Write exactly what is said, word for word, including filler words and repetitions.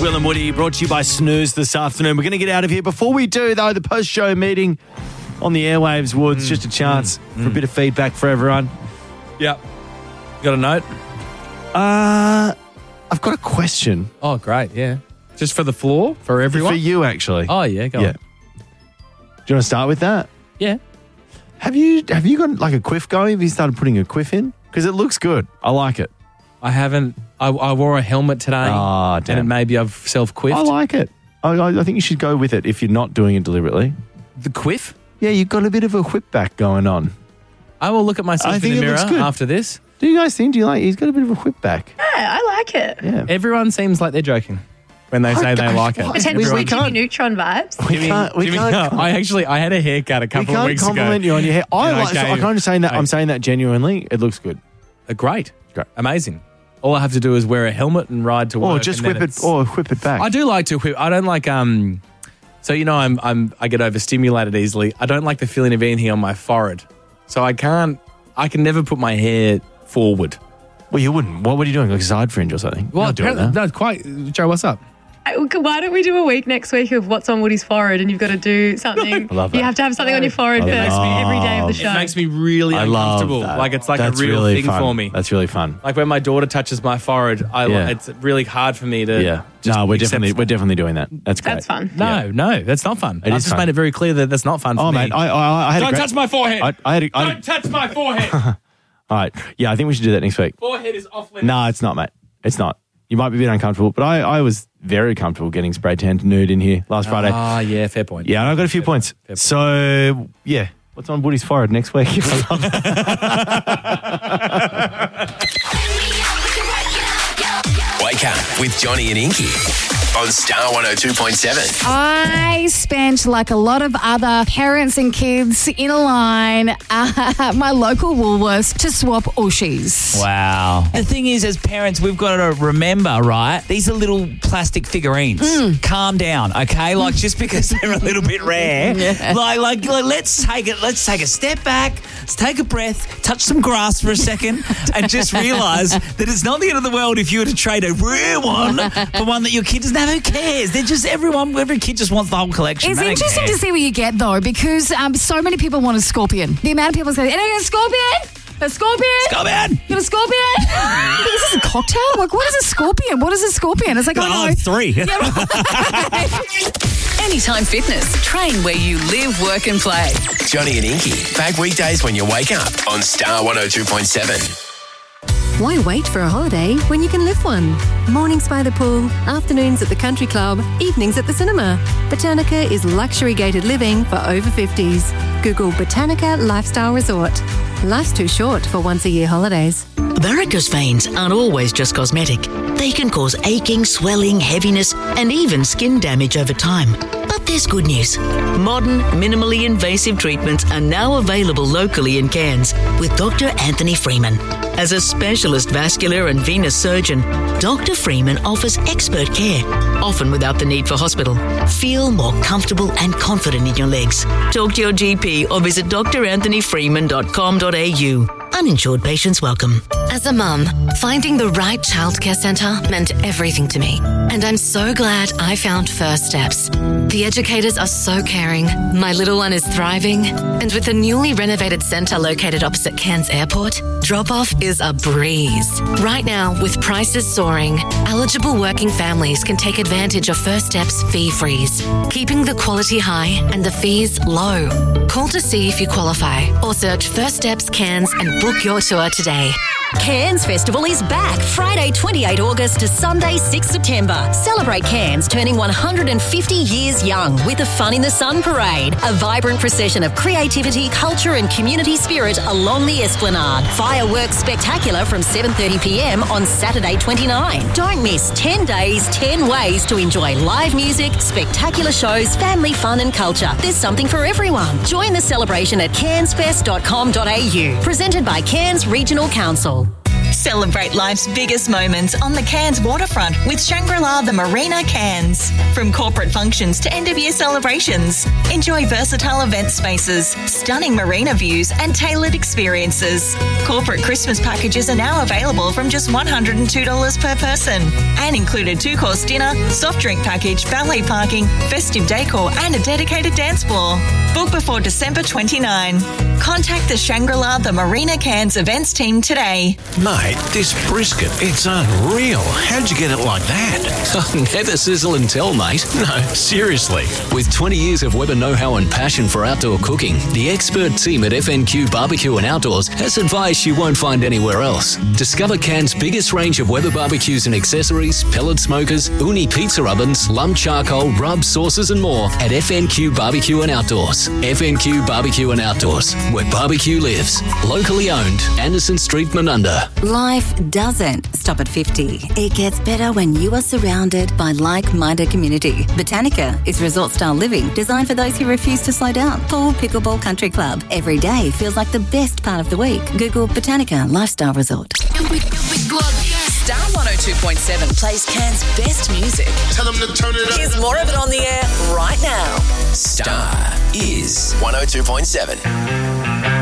Will and Woody, brought to you by Snooze this afternoon. We're going to get out of here. Before we do, though, the post-show meeting on the airwaves, Woods, mm. just a chance mm. for mm. a bit of feedback for everyone. Yep. Got a note? Uh, I've got a question. Oh, great, yeah. Just for the floor, for everyone? For you, actually. Oh, yeah, go yeah. on. Do you want to start with that? Yeah. Have you have you got like a quiff going? Have you started putting a quiff in? Because it looks good. I like it. I haven't. I, I wore a helmet today. Oh, damn. And maybe I've self-quiffed. I like it. I, I think you should go with it if you're not doing it deliberately. The quiff? Yeah, you've got a bit of a whip back going on. I will look at myself I in think the it mirror looks good. after this. Do you guys think? Do you like? He's got a bit of a whip back. Yeah, I like it. Yeah. Everyone seems like they're joking when they say I- they I- like it. Potentially We- we Jimmy can't- Neutron vibes. We Jimmy- can't. We Jimmy- can't. I actually, I had a haircut a we couple of can't weeks compliment ago. you on your hair. I And I like. so I gave- can't just saying that. I- I'm saying that genuinely. It looks good. Uh, great. Great. Amazing. All I have to do is wear a helmet and ride to work. Or just and then whip it. it's- Or whip it back. I do like to whip. I don't like um. So you know, I'm I'm I get overstimulated easily. I don't like the feeling of anything on my forehead. So I can't. I can never put my hair forward. Well, you wouldn't. What were you doing? Like a side fringe or something? Well, You're not doing apparently, that. no, quite. Joe, what's up? I- Why don't we do a week next week of what's on Woody's forehead and you've got to do something. I love You that. have to have something on your forehead I first love every day of the show. It makes me really I love uncomfortable. that. Like it's like That's a real really thing fun. for me. That's really fun. Like when my daughter touches my forehead, I Yeah. it's really hard for me to. Yeah. just No, we're accept- definitely we're definitely doing that. That's great. That's fun. No, no, that's not fun. It I've is just fun. made it very clear that that's not fun for Oh, me. mate, I, I, I had a Don't great, touch my forehead. I, I had a, I had a, Don't touch my forehead. all right. Yeah, I think we should do that next week. Forehead is off limits. No, it's not, mate. It's not. You might be a bit uncomfortable, but I, I was very comfortable getting spray tanned nude in here last Friday. Ah, yeah, fair point. Yeah, and I got a few Fair points. point, fair point. So, yeah. What's on Woody's forehead next week? Wake up with Johnny and Inky on Star one oh two point seven. I spent, like a lot of other parents and kids, in a line at my local Woolworths to swap Ooshies. Wow. The thing is, as parents, we've got to remember, right? These are little plastic figurines. Mm. Calm down, okay? Like, just because they're a little bit rare, Yeah. like, like, like, let's take it. Let's take a step back. Let's take a breath. Touch some grass for a second, and just realise that it's not the end of the world if you were to trade a rare one for one that your kid doesn't have. Who cares? They're just everyone. Every kid just wants the whole collection. It's They don't interesting care. to see what you get, though, because um, so many people want a scorpion. The amount of people say, "Anyone got a scorpion? A scorpion? Come on. You got a scorpion?" Is this a cocktail? Like, what is a scorpion? What is a scorpion? It's like, oh, Oh, no. three. Anytime Fitness. Train where you live, work and play. Johnny and Inky, back weekdays when you wake up on Star one oh two point seven. Why wait for a holiday when you can live one? Mornings by the pool, afternoons at the country club, evenings at the cinema. Botanica is luxury gated living for over fifties. Google Botanica Lifestyle Resort. Life's too short for once a year holidays. Varicose veins aren't always just cosmetic. They can cause aching, swelling, heaviness, and even skin damage over time. But there's good news. Modern, minimally invasive treatments are now available locally in Cairns with Doctor Anthony Freeman. As a specialist vascular and venous surgeon, Doctor Freeman offers expert care, often without the need for hospital. Feel more comfortable and confident in your legs. Talk to your G P or visit d r anthony freeman dot com dot a u. Uninsured patients welcome. As a mum, finding the right childcare centre meant everything to me. And I'm so glad I found First Steps. The educators are so caring. My little one is thriving. And with the newly renovated centre located opposite Cairns Airport, drop-off is a breeze. Right now, with prices soaring, eligible working families can take advantage of First Steps fee freeze, keeping the quality high and the fees low. Call to see if you qualify or search First Steps Cairns and book your tour today. Cairns Festival is back Friday twenty-eighth August to Sunday sixth September. Celebrate Cairns turning one hundred fifty years young with the Fun in the Sun Parade, a vibrant procession of creativity, culture and community spirit along the Esplanade. Fireworks spectacular from seven thirty p m on Saturday twenty-ninth. Don't miss ten days, ten ways to enjoy live music, spectacular shows, family fun and culture. There's something for everyone. Join the celebration at cairns fest dot com dot a u. Presented by Cairns Regional Council. Celebrate life's biggest moments on the Cairns waterfront with Shangri-La the Marina Cairns. From corporate functions to end-of-year celebrations, enjoy versatile event spaces, stunning marina views and tailored experiences. Corporate Christmas packages are now available from just one hundred two dollars per person and include a two-course dinner, soft drink package, valet parking, festive decor and a dedicated dance floor. Book before December twenty-ninth. Contact the Shangri-La the Marina Cairns events team today. Mate, this brisket, it's unreal. How'd you get it like that? Never sizzle and tell, mate. No, seriously. With twenty years of Weber know-how and passion for outdoor cooking, the expert team at F N Q Barbecue and Outdoors has advice you won't find anywhere else. Discover Cairns' biggest range of Weber barbecues and accessories, pellet smokers, uni pizza ovens, lump charcoal, rubs, sauces and more at F N Q Barbecue and Outdoors. F N Q Barbecue and Outdoors, where barbecue lives. Locally owned, Anderson Street, Manunda. Life doesn't stop at fifty. It gets better when you are surrounded by like-minded community. Botanica is resort-style living designed for those who refuse to slow down. Pool Pickleball Country Club. Every day feels like the best part of the week. Google Botanica Lifestyle Resort. Star one oh two point seven plays Cairns' best music. Tell them to turn it up. Here's more of it on the air right now. Star is one oh two point seven.